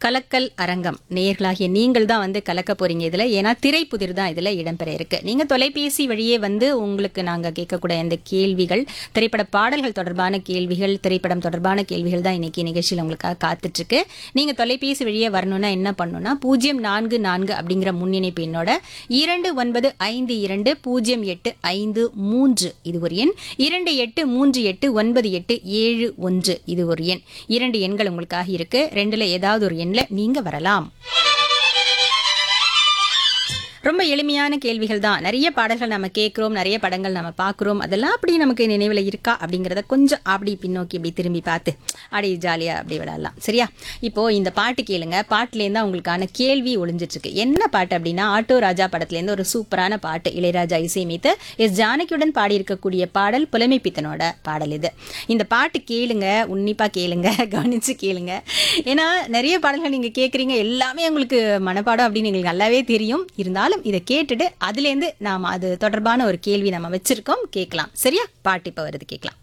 கலக்கல் அரங்கம் நேயர்களாகிய நீங்கள் தான் வந்து கலக்க போறீங்க இதுல. ஏன்னா திரைப்புதிர் தான் இதுல இடம்பெற இருக்கு. நீங்க தொலைபேசி வழியே வந்து உங்களுக்கு நாங்க கேட்கக்கூடிய இந்த கேள்விகள், திரைப்பட பாடல்கள் தொடர்பான கேள்விகள், திரைப்படம் தொடர்பான கேள்விகள் தான் இன்னைக்கு நிகழ்ச்சியில் உங்களுக்காக காத்துட்டு இருக்கு. நீங்க தொலைபேசி வழியே வரணும்னா என்ன பண்ணணும்னா 044 அப்படிங்கிற முன்னிணைப்பு எண்ணோட 29520853 இது ஒரு எண், 28389871 இது ஒரு எண். 2 எண்கள் உங்களுக்காக இருக்கு. 2ல ஏதாவது ஒரு எண்ணில் நீங்க வரலாம். ரொம்ப எளிமையான கேள்விகள் தான். நிறைய பாடல்கள் நம்ம கேட்குறோம், நிறைய படங்கள் நம்ம பார்க்குறோம். அதெல்லாம் அப்படி நமக்கு நினைவில் இருக்கா அப்படிங்கிறத கொஞ்சம் அப்படி பின்னோக்கி இப்படி திரும்பி பார்த்து அப்படி ஜாலியாக அப்படி விளையாடலாம். சரியா? இப்போது இந்த பாட்டு கேளுங்க. பாட்டுலேருந்து தான் உங்களுக்கான கேள்வி ஒளிஞ்சிட்ருக்கு. என்ன பாட்டு அப்படின்னா ஆட்டோ ராஜா படத்துலேருந்து ஒரு சூப்பரான பாட்டு. இளையராஜா இசையமைத்து எஸ் ஜானகியுடன் பாடியிருக்கக்கூடிய பாடல், புலமைப்பித்தனோட பாடல் இது. இந்த பாட்டு கேளுங்க, உன்னிப்பாக கேளுங்க, கவனித்து கேளுங்க. ஏன்னா நிறைய பாடல்கள் நீங்கள் கேட்குறீங்க, எல்லாமே உங்களுக்கு மனப்பாடம் அப்படின்னு எங்களுக்கு நல்லாவே தெரியும். இருந்தாலும் இதை கேட்டுட்டு அதுலேருந்து நாம் அது தொடர்பான ஒரு கேள்வி நம்ம வச்சிருக்கோம், கேட்கலாம். சரியா? பாட்டு இப்போ வருது, கேட்கலாம்.